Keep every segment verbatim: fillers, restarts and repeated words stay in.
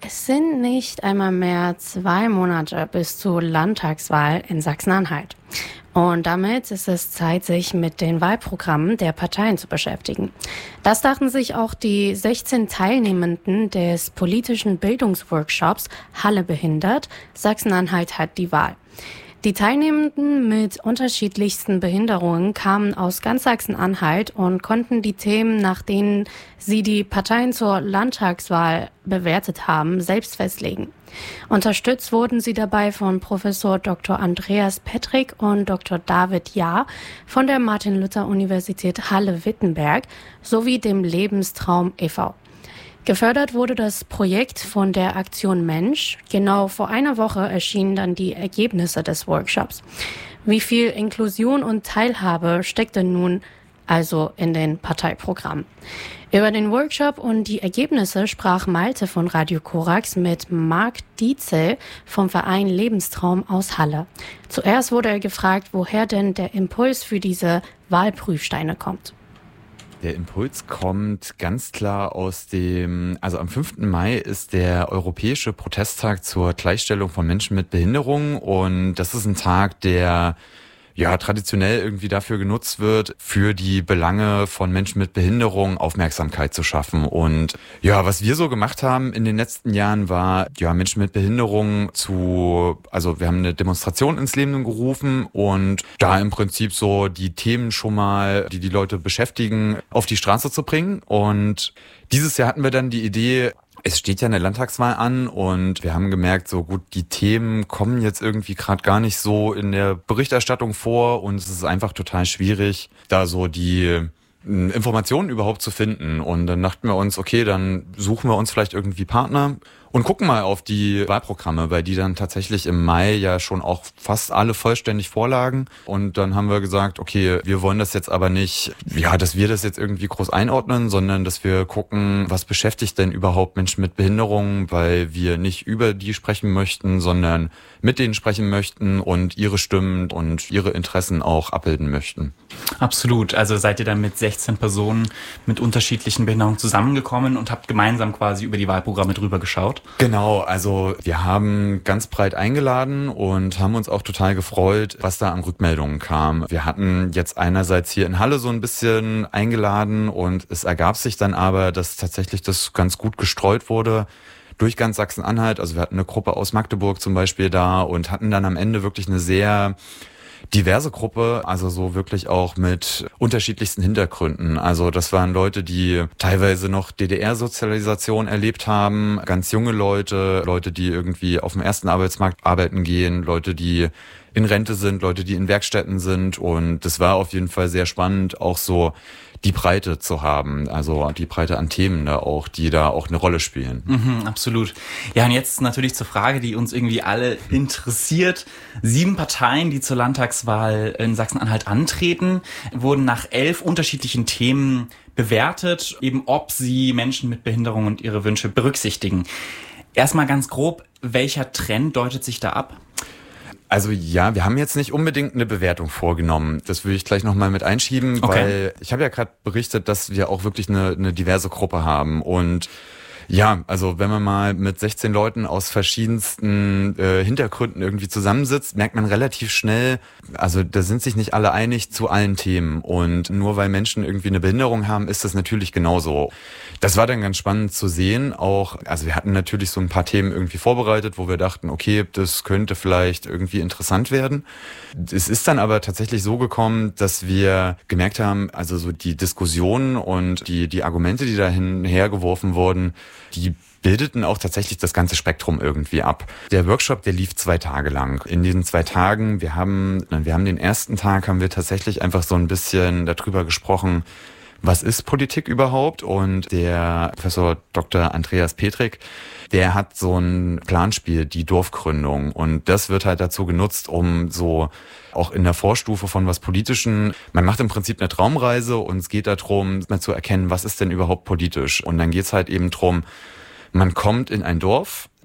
Es sind nicht einmal mehr zwei Monate bis zur Landtagswahl in Sachsen-Anhalt. Und damit ist es Zeit, sich mit den Wahlprogrammen der Parteien zu beschäftigen. Das dachten sich auch die sechzehn Teilnehmenden des politischen Bildungsworkshops Halle behindert. Sachsen-Anhalt hat die Wahl. Die Teilnehmenden mit unterschiedlichsten Behinderungen kamen aus ganz Sachsen-Anhalt und konnten die Themen, nach denen sie die Parteien zur Landtagswahl bewertet haben, selbst festlegen. Unterstützt wurden sie dabei von Professor Doktor Andreas Petrik und Doktor David Jahr von der Martin-Luther-Universität Halle-Wittenberg sowie dem Lebenstraum e V Gefördert wurde das Projekt von der Aktion Mensch. Genau vor einer Woche erschienen dann die Ergebnisse des Workshops. Wie viel Inklusion und Teilhabe steckt denn nun also in den Parteiprogrammen? Über den Workshop und die Ergebnisse sprach Malte von Radio Korax mit Marc Dietzel vom Verein Lebenstraum aus Halle. Zuerst wurde er gefragt, woher denn der Impuls für diese Wahlprüfsteine kommt. Der Impuls kommt ganz klar aus dem, also am fünften Mai ist der Europäische Protesttag zur Gleichstellung von Menschen mit Behinderung und das ist ein Tag, der ja traditionell irgendwie dafür genutzt wird, für die Belange von Menschen mit Behinderung Aufmerksamkeit zu schaffen. Und ja, was wir so gemacht haben in den letzten Jahren war, ja, Menschen mit Behinderung zu, also wir haben eine Demonstration ins Leben gerufen und da im Prinzip so die Themen schon mal, die die Leute beschäftigen, auf die Straße zu bringen. Und dieses Jahr hatten wir dann die Idee, es steht ja eine Landtagswahl an und wir haben gemerkt, so gut, die Themen kommen jetzt irgendwie gerade gar nicht so in der Berichterstattung vor und es ist einfach total schwierig, da so die Informationen überhaupt zu finden. Und dann dachten wir uns, okay, dann suchen wir uns vielleicht irgendwie Partner und gucken mal auf die Wahlprogramme, weil die dann tatsächlich im Mai ja schon auch fast alle vollständig vorlagen. Und dann haben wir gesagt, okay, wir wollen das jetzt aber nicht, ja, dass wir das jetzt irgendwie groß einordnen, sondern dass wir gucken, was beschäftigt denn überhaupt Menschen mit Behinderungen, weil wir nicht über die sprechen möchten, sondern mit denen sprechen möchten und ihre Stimmen und ihre Interessen auch abbilden möchten. Absolut. Also seid ihr dann mit sechzehn Personen mit unterschiedlichen Behinderungen zusammengekommen und habt gemeinsam quasi über die Wahlprogramme drüber geschaut? Genau, also wir haben ganz breit eingeladen und haben uns auch total gefreut, was da an Rückmeldungen kam. Wir hatten jetzt einerseits hier in Halle so ein bisschen eingeladen und es ergab sich dann aber, dass tatsächlich das ganz gut gestreut wurde durch ganz Sachsen-Anhalt. Also wir hatten eine Gruppe aus Magdeburg zum Beispiel da und hatten dann am Ende wirklich eine sehr diverse Gruppe, also so wirklich auch mit unterschiedlichsten Hintergründen. Also das waren Leute, die teilweise noch D D R-Sozialisation erlebt haben, ganz junge Leute, Leute, die irgendwie auf dem ersten Arbeitsmarkt arbeiten gehen, Leute, die in Rente sind, Leute, die in Werkstätten sind. Und das war auf jeden Fall sehr spannend, auch so die Breite zu haben, also die Breite an Themen da auch, die da auch eine Rolle spielen. Mhm, absolut. Ja, und jetzt natürlich zur Frage, die uns irgendwie alle interessiert. Sieben Parteien, die zur Landtagswahl in Sachsen-Anhalt antreten, wurden nach elf unterschiedlichen Themen bewertet, eben ob sie Menschen mit Behinderung und ihre Wünsche berücksichtigen. Erstmal ganz grob, welcher Trend deutet sich da ab? Also ja, wir haben jetzt nicht unbedingt eine Bewertung vorgenommen. Das würde ich gleich nochmal mit einschieben, okay. Weil ich habe ja gerade berichtet, dass wir auch wirklich eine, eine diverse Gruppe haben. Und ja, also wenn man mal mit sechzehn Leuten aus verschiedensten äh, Hintergründen irgendwie zusammensitzt, merkt man relativ schnell, also da sind sich nicht alle einig zu allen Themen. Und nur weil Menschen irgendwie eine Behinderung haben, ist das natürlich genauso. Das war dann ganz spannend zu sehen. Auch, also wir hatten natürlich so ein paar Themen irgendwie vorbereitet, wo wir dachten, okay, das könnte vielleicht irgendwie interessant werden. Es ist dann aber tatsächlich so gekommen, dass wir gemerkt haben, also so die Diskussionen und die, die Argumente, die dahin hergeworfen wurden, die bildeten auch tatsächlich das ganze Spektrum irgendwie ab. Der Workshop, der lief zwei Tage lang. In diesen zwei Tagen, wir haben, wir haben den ersten Tag, haben wir tatsächlich einfach so ein bisschen darüber gesprochen, was ist Politik überhaupt? Und der Professor Doktor Andreas Petrik, der hat so ein Planspiel, die Dorfgründung. Und das wird halt dazu genutzt, um so auch in der Vorstufe von was Politischen, man macht im Prinzip eine Traumreise und es geht darum, mal zu erkennen, was ist denn überhaupt politisch? Und dann geht's halt eben drum, man kommt in ein Dorf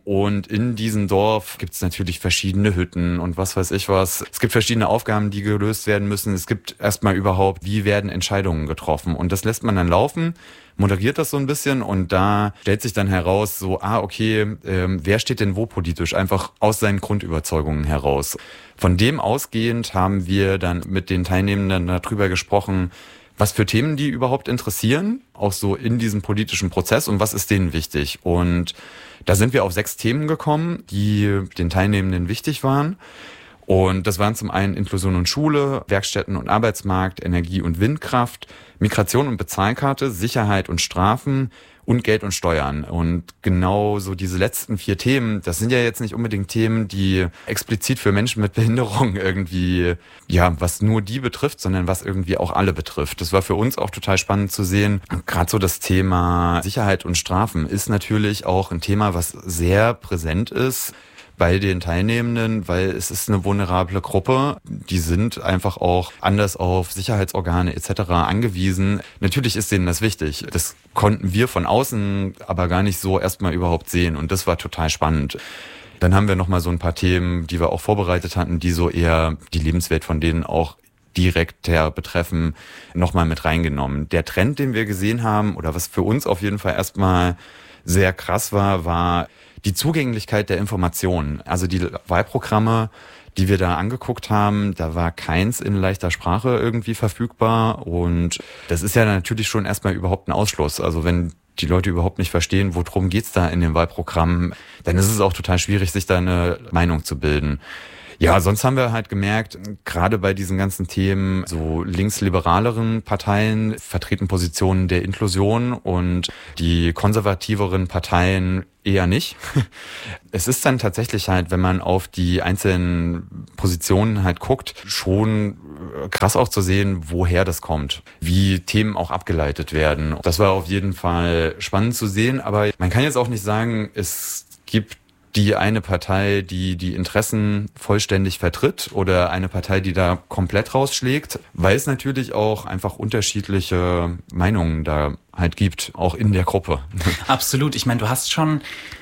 Und in diesem Dorf gibt es natürlich verschiedene Hütten und was weiß ich was. Es gibt verschiedene Aufgaben, die gelöst werden müssen. Es gibt erstmal überhaupt, wie werden Entscheidungen getroffen. Und das lässt man dann laufen, moderiert das so ein bisschen und da stellt sich dann heraus, so, ah, okay, ähm, wer steht denn wo politisch? Einfach aus seinen Grundüberzeugungen heraus. Von dem ausgehend haben wir dann mit den Teilnehmenden darüber gesprochen, was für Themen die überhaupt interessieren, auch so in diesem politischen Prozess und was ist denen wichtig. Und da sind wir auf sechs Themen gekommen, die den Teilnehmenden wichtig waren. Und das waren zum einen Inklusion und Schule, Werkstätten und Arbeitsmarkt, Energie und Windkraft, Migration und Bezahlkarte, Sicherheit und Strafen und Geld und Steuern. Und genau so diese letzten vier Themen, das sind ja jetzt nicht unbedingt Themen, die explizit für Menschen mit Behinderung irgendwie, ja, was nur die betrifft, sondern was irgendwie auch alle betrifft. Das war für uns auch total spannend zu sehen. Gerade so das Thema Sicherheit und Strafen ist natürlich auch ein Thema, was sehr präsent ist bei den Teilnehmenden, weil es ist eine vulnerable Gruppe. Die sind einfach auch anders auf Sicherheitsorgane et cetera angewiesen. Natürlich ist denen das wichtig. Das konnten wir von außen aber gar nicht so erstmal überhaupt sehen und das war total spannend. Dann haben wir nochmal so ein paar Themen, die wir auch vorbereitet hatten, die so eher die Lebenswelt von denen auch direkter betreffen, nochmal mit reingenommen. Der Trend, den wir gesehen haben, oder was für uns auf jeden Fall erstmal sehr krass war, war die Zugänglichkeit der Informationen. Also die Wahlprogramme, die wir da angeguckt haben, da war keins in leichter Sprache irgendwie verfügbar und das ist ja natürlich schon erstmal überhaupt ein Ausschluss. Also wenn die Leute überhaupt nicht verstehen, worum geht's da in dem Wahlprogramm, dann ist es auch total schwierig, sich da eine Meinung zu bilden. Ja, sonst haben wir halt gemerkt, gerade bei diesen ganzen Themen, so linksliberaleren Parteien vertreten Positionen der Inklusion und die konservativeren Parteien eher nicht. Es ist dann tatsächlich halt, wenn man auf die einzelnen Positionen halt guckt, schon krass auch zu sehen, woher das kommt, wie Themen auch abgeleitet werden. Das war auf jeden Fall spannend zu sehen, aber man kann jetzt auch nicht sagen, es gibt die eine Partei, die die Interessen vollständig vertritt oder eine Partei, die da komplett rausschlägt, weil es natürlich auch einfach unterschiedliche Meinungen da halt gibt, auch in der Gruppe. Absolut. Ich meine, du hast schon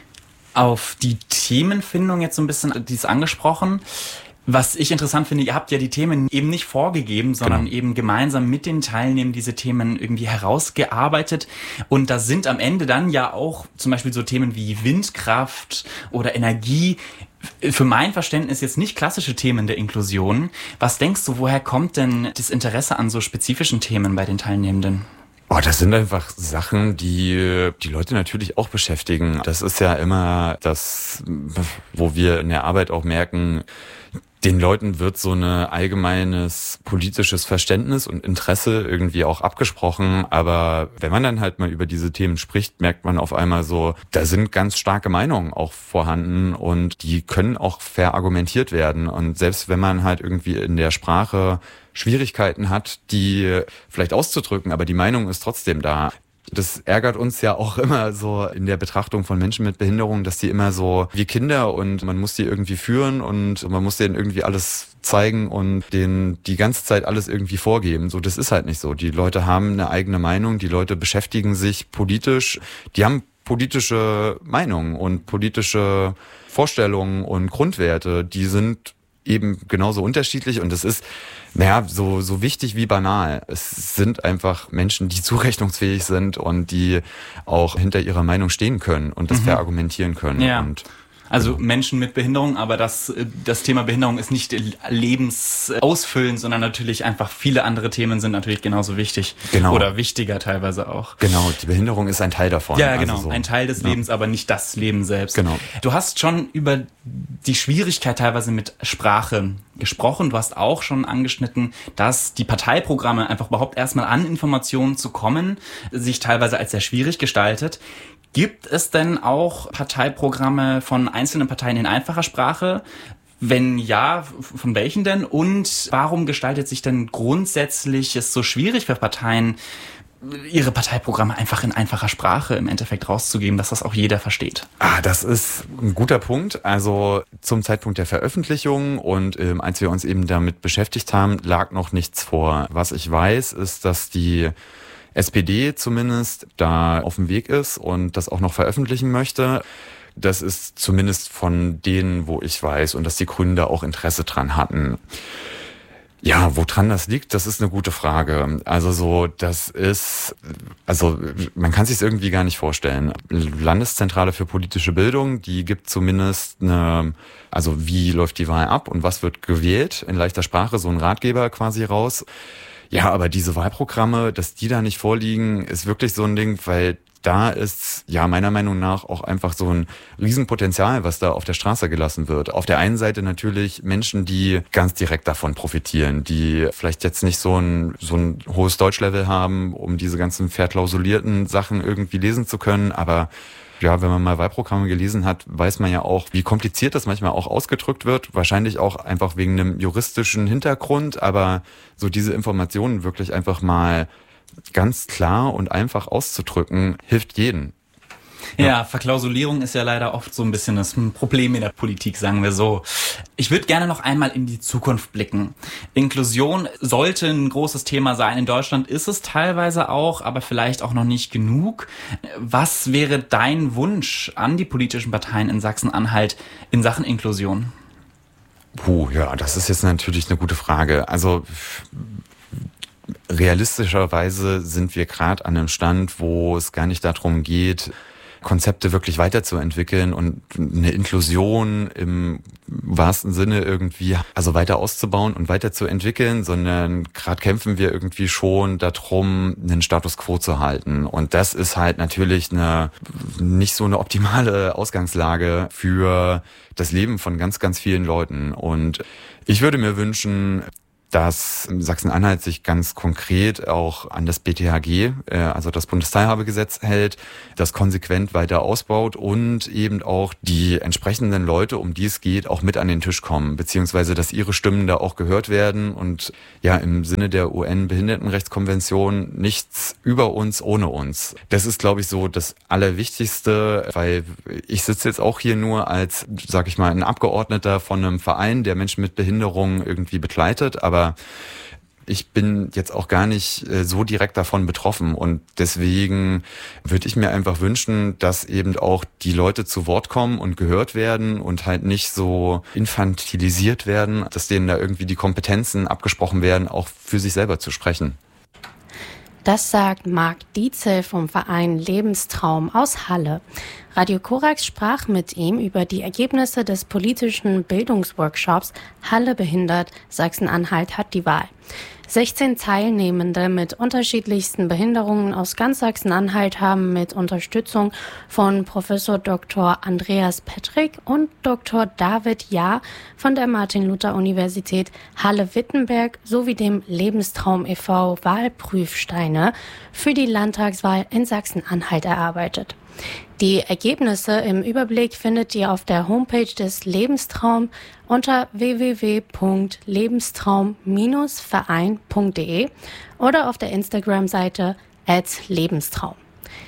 auf die Themenfindung jetzt so ein bisschen dies angesprochen. Was ich interessant finde, ihr habt ja die Themen eben nicht vorgegeben, sondern genau. eben gemeinsam mit den Teilnehmern diese Themen irgendwie herausgearbeitet. Und da sind am Ende dann ja auch zum Beispiel so Themen wie Windkraft oder Energie, für mein Verständnis jetzt nicht klassische Themen der Inklusion. Was denkst du, woher kommt denn das Interesse an so spezifischen Themen bei den Teilnehmenden? Oh, das sind einfach Sachen, die die Leute natürlich auch beschäftigen. Das ist ja immer das, wo wir in der Arbeit auch merken, den Leuten wird so ein allgemeines politisches Verständnis und Interesse irgendwie auch abgesprochen. Aber wenn man dann halt mal über diese Themen spricht, merkt man auf einmal so, da sind ganz starke Meinungen auch vorhanden und die können auch verargumentiert werden. Und selbst wenn man halt irgendwie in der Sprache Schwierigkeiten hat, die vielleicht auszudrücken, aber die Meinung ist trotzdem da. Das ärgert uns ja auch immer so in der Betrachtung von Menschen mit Behinderung, dass die immer so wie Kinder und man muss die irgendwie führen und man muss denen irgendwie alles zeigen und denen die ganze Zeit alles irgendwie vorgeben. So, das ist halt nicht so. Die Leute haben eine eigene Meinung, die Leute beschäftigen sich politisch, die haben politische Meinungen und politische Vorstellungen und Grundwerte, die sind eben genauso unterschiedlich und es ist, naja, so, so wichtig wie banal. Es sind einfach Menschen, die zurechnungsfähig sind und die auch hinter ihrer Meinung stehen können und das mhm. verargumentieren können. Ja. Und Also Menschen mit Behinderung, aber das, das Thema Behinderung ist nicht lebensausfüllend, sondern natürlich einfach viele andere Themen sind natürlich genauso wichtig. Genau. Oder wichtiger teilweise auch. Genau, die Behinderung ist ein Teil davon. Ja, genau, also so. ein Teil des ja. Lebens, aber nicht das Leben selbst. Genau. Du hast schon über die Schwierigkeit teilweise mit Sprache gesprochen. Du hast auch schon angeschnitten, dass die Parteiprogramme einfach überhaupt erstmal an Informationen zu kommen, sich teilweise als sehr schwierig gestaltet. Gibt es denn auch Parteiprogramme von einzelnen Parteien in einfacher Sprache? Wenn ja, von welchen denn? Und warum gestaltet sich denn grundsätzlich es so schwierig für Parteien, ihre Parteiprogramme einfach in einfacher Sprache im Endeffekt rauszugeben, dass das auch jeder versteht? Ah, das ist ein guter Punkt. Also zum Zeitpunkt der Veröffentlichung und ähm, als wir uns eben damit beschäftigt haben, lag noch nichts vor. Was ich weiß, ist, dass die S P D zumindest da auf dem Weg ist und das auch noch veröffentlichen möchte. Das ist zumindest von denen, wo ich weiß, und dass die Grünen da auch Interesse dran hatten. Ja, woran das liegt, das ist eine gute Frage. Also so, das ist, also man kann sich es irgendwie gar nicht vorstellen. Landeszentrale für politische Bildung, die gibt zumindest eine, also wie läuft die Wahl ab und was wird gewählt, in leichter Sprache, so ein Ratgeber quasi raus. Ja, aber diese Wahlprogramme, dass die da nicht vorliegen, ist wirklich so ein Ding, weil da ist ja meiner Meinung nach auch einfach so ein Riesenpotenzial, was da auf der Straße gelassen wird. Auf der einen Seite natürlich Menschen, die ganz direkt davon profitieren, die vielleicht jetzt nicht so ein so ein hohes Deutschlevel haben, um diese ganzen verklausulierten Sachen irgendwie lesen zu können, aber ja, wenn man mal Wahlprogramme gelesen hat, weiß man ja auch, wie kompliziert das manchmal auch ausgedrückt wird. Wahrscheinlich auch einfach wegen einem juristischen Hintergrund, aber so diese Informationen wirklich einfach mal ganz klar und einfach auszudrücken, hilft jedem. Ja, ja, Verklausulierung ist ja leider oft so ein bisschen das Problem in der Politik, sagen wir so. Ich würde gerne noch einmal in die Zukunft blicken. Inklusion sollte ein großes Thema sein. In Deutschland ist es teilweise auch, aber vielleicht auch noch nicht genug. Was wäre dein Wunsch an die politischen Parteien in Sachsen-Anhalt in Sachen Inklusion? Puh, ja, das ist jetzt natürlich eine gute Frage. Also realistischerweise sind wir gerade an einem Stand, wo es gar nicht darum geht, Konzepte wirklich weiterzuentwickeln und eine Inklusion im wahrsten Sinne irgendwie also weiter auszubauen und weiterzuentwickeln, sondern gerade kämpfen wir irgendwie schon darum, einen Status quo zu halten. Und das ist halt natürlich eine nicht so eine optimale Ausgangslage für das Leben von ganz, ganz vielen Leuten. Und ich würde mir wünschen, dass Sachsen-Anhalt sich ganz konkret auch an das B T H G, also das Bundesteilhabegesetz, hält, das konsequent weiter ausbaut und eben auch die entsprechenden Leute, um die es geht, auch mit an den Tisch kommen, beziehungsweise dass ihre Stimmen da auch gehört werden und ja im Sinne der U N-Behindertenrechtskonvention nichts über uns ohne uns. Das ist, glaube ich, so das Allerwichtigste, weil ich sitze jetzt auch hier nur als, sag ich mal, ein Abgeordneter von einem Verein, der Menschen mit Behinderung irgendwie begleitet, aber ich bin jetzt auch gar nicht äh, so direkt davon betroffen und deswegen würde ich mir einfach wünschen, dass eben auch die Leute zu Wort kommen und gehört werden und halt nicht so infantilisiert werden, dass denen da irgendwie die Kompetenzen abgesprochen werden, auch für sich selber zu sprechen. Das sagt Marc Dietzel vom Verein Lebenstraum aus Halle. Radio Korax sprach mit ihm über die Ergebnisse des politischen Bildungsworkshops Halle behindert, Sachsen-Anhalt hat die Wahl. sechzehn Teilnehmende mit unterschiedlichsten Behinderungen aus ganz Sachsen-Anhalt haben mit Unterstützung von Professor Doktor Andreas Pettrick und Doktor David Jahr von der Martin-Luther-Universität Halle-Wittenberg sowie dem Lebenstraum e V Wahlprüfsteine für die Landtagswahl in Sachsen-Anhalt erarbeitet. Die Ergebnisse im Überblick findet ihr auf der Homepage des Lebenstraum unter w w w punkt lebenstraum verein punkt d e oder auf der Instagram-Seite at lebenstraum.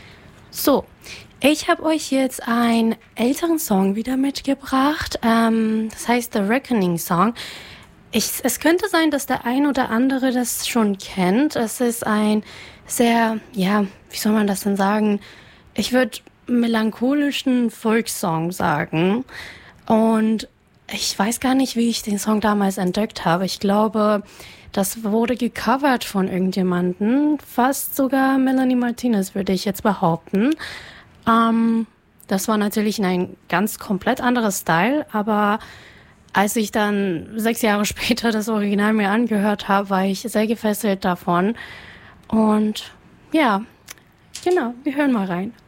So, ich habe euch jetzt einen älteren Song wieder mitgebracht. Ähm, das heißt The Reckoning Song. Ich, es könnte sein, dass der ein oder andere das schon kennt. Es ist ein sehr, ja, wie soll man das denn sagen? Ich würde melancholischen Volkssong sagen. Und ich weiß gar nicht, wie ich den Song damals entdeckt habe. Ich glaube, das wurde gecovert von irgendjemandem. Fast sogar Melanie Martinez, würde ich jetzt behaupten. Ähm, das war natürlich ein ganz komplett anderes Style, aber als ich dann sechs Jahre später das Original mir angehört habe, war ich sehr gefesselt davon. Und ja, genau, wir hören mal rein.